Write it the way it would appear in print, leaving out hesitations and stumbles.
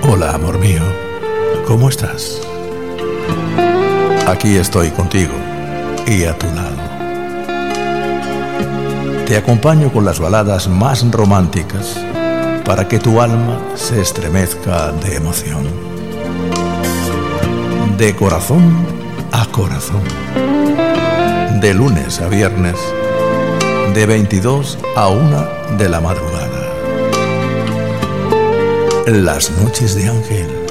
Hola, amor mío. ¿Cómo estás? Aquí estoy contigo y a tu lado. Te acompaño con las baladas más románticas para que tu alma se estremezca de emoción. De corazón a corazón. De lunes a viernes, de 22 a 1 de la madrugada. Las noches de Ángel.